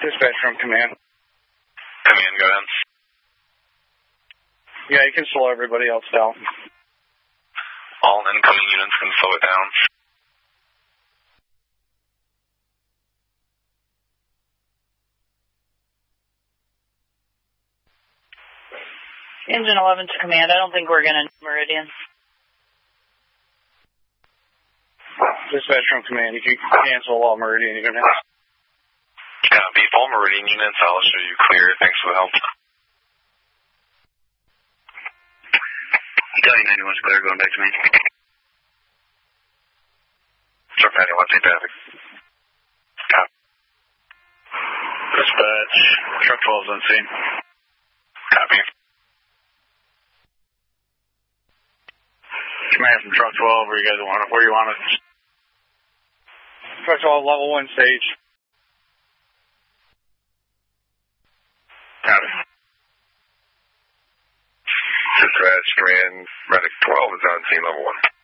Dispatch from command. Command, go ahead. Yeah, you can slow everybody else down. All incoming units can slow it down. Engine 11 to command. I don't think we're going to Meridian. Dispatch from command. You can cancel all Meridian units. Copy. All Meridian units, I'll show you clear. Thanks for the help. Italian 91's clear, going back to me. Truck 91, take traffic. Copy. Dispatch, truck 12's on scene. Copy. Command from truck 12, where you want it? Truck 12, level 1 stage. Copy. Dispatch, command, medic 12 is on scene level 1.